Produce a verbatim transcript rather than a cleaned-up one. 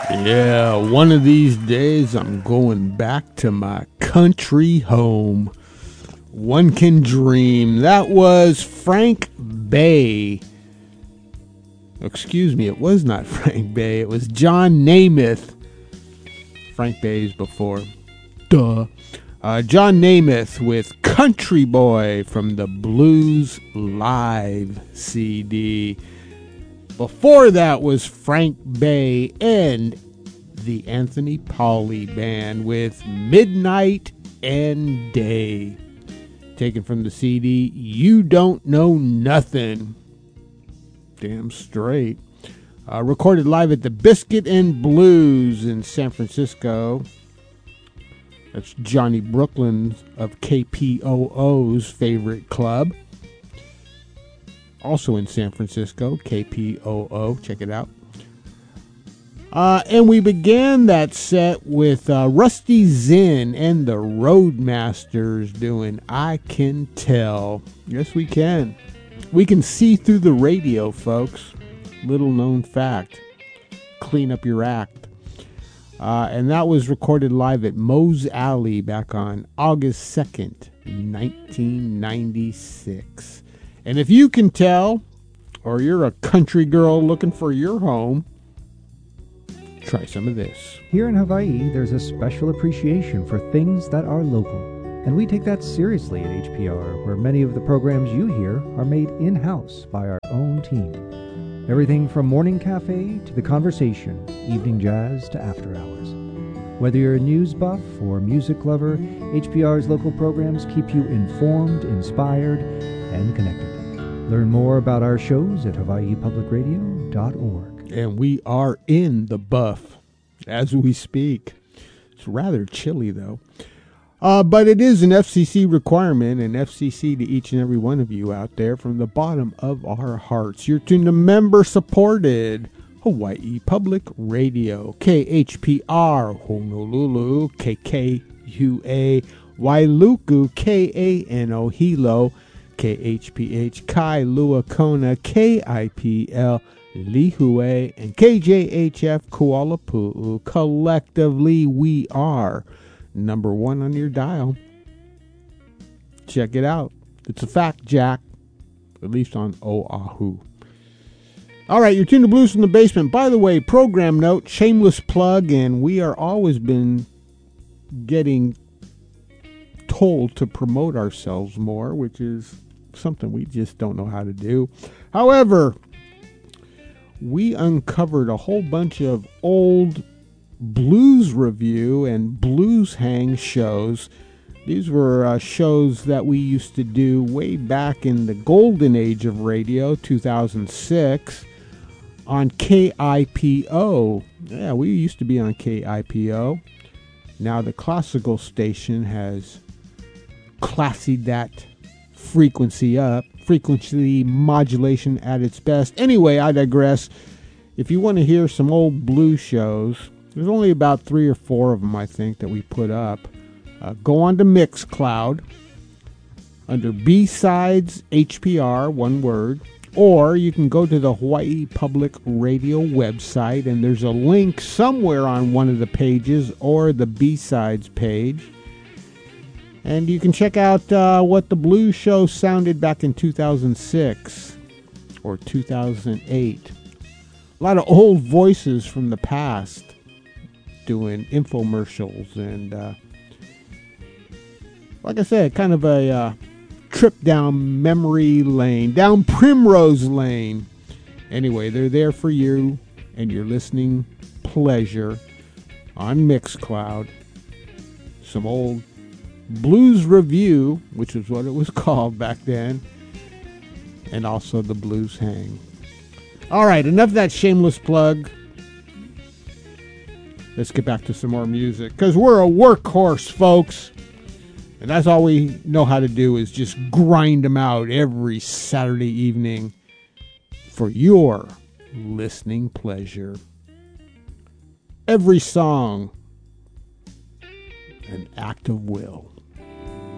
Yeah, one of these days I'm going back to my country home. One can dream. That was Frank Bay. Excuse me, it was not Frank Bay. It was John Namath. Frank Bay's before. Duh. Uh, John Namath with Country Boy from the Blues Live C D. Before that was Frank Bay and the Anthony Pauley Band with Midnight and Day. Taken from the C D, You Don't Know Nothing. Damn straight. Uh, recorded live at the Biscuit and Blues in San Francisco. That's Johnny Brooklyn of K P O O's favorite club. Also in San Francisco, K P O O. Check it out. Uh, and we began that set with uh, Rusty Zinn and the Roadmasters doing I Can Tell. Yes, we can. We can see through the radio, folks. Little known fact. Clean up your act. Uh, and that was recorded live at Moe's Alley back on August second, nineteen ninety-six. And if you can tell, or you're a country girl looking for your home, try some of this. Here in Hawaii, there's a special appreciation for things that are local. And we take that seriously at H P R, where many of the programs you hear are made in-house by our own team. Everything from morning cafe to the conversation, evening jazz to after hours. Whether you're a news buff or music lover, H P R's local programs keep you informed, inspired, and connected. Learn more about our shows at hawaii public radio dot org. And we are in the buff as we speak. It's rather chilly, though. Uh, but it is an F C C requirement, and F C C to each and every one of you out there from the bottom of our hearts. You're tuned to member-supported Hawaii Public Radio, K H P R, Honolulu, K K U A, Wailuku, K A N O, Hilo, K H P H, Kailua Kona, K I P L, Lihue, and K J H F, Kuala Pu'u. Collectively, we are number one on your dial. Check it out. It's a fact, Jack. At least on Oahu. All right, you're tuned to Blues from the Basement. By the way, program note, shameless plug, and we are always been getting told to promote ourselves more, which is something we just don't know how to do. However, we uncovered a whole bunch of old blues review and blues hang shows. These were uh, shows that we used to do way back in the golden age of radio, two thousand six, on K I P O. Yeah, we used to be on K I P O. Now the classical station has classied that frequency up. Frequency modulation at its best. Anyway, I digress. If you want to hear some old blues shows, there's only about three or four of them, I think, that we put up. Uh, go on to Mixcloud under B-Sides H P R, one word. Or you can go to the Hawaii Public Radio website, and there's a link somewhere on one of the pages or the B-Sides page. And you can check out uh, what the blues show sounded back in two thousand six or two thousand eight. A lot of old voices from the past doing infomercials and, uh, like I said, kind of a uh, trip down memory lane, down Primrose Lane. Anyway, they're there for you and your listening pleasure on Mixcloud. Some old Blues Review, which is what it was called back then, and also the Blues Hang. All right, enough of that shameless plug. Let's get back to some more music, because we're a workhorse, folks. And that's all we know how to do is just grind them out every Saturday evening for your listening pleasure. Every song, an act of will.